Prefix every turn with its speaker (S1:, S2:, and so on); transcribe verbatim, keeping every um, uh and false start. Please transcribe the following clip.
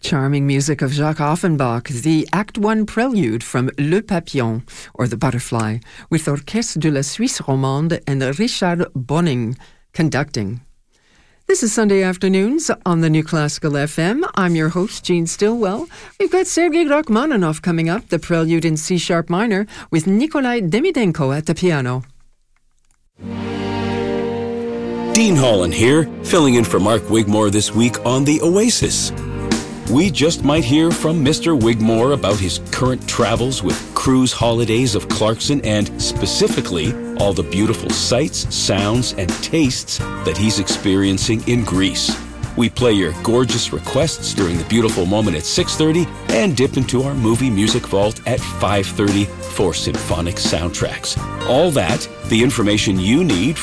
S1: Charming music of Jacques Offenbach, the Act One prelude from Le Papillon, or The Butterfly, with Orchestre de la Suisse Romande and Richard Bonning conducting. This is Sunday Afternoons on the New Classical F M. I'm your host, Jean Stillwell. We've got Sergei Rachmaninoff coming up, the prelude in C sharp minor, with Nikolai Demidenko at the piano.
S2: Dean Holland here, filling in for Mark Wigmore this week on The Oasis. We just might hear from Mister Wigmore about his current travels with Cruise Holidays of Clarkson and, specifically, all the beautiful sights, sounds, and tastes that he's experiencing in Greece. We play your gorgeous requests during the beautiful moment at six thirty and dip into our movie music vault at five thirty for symphonic soundtracks. All that, the information you need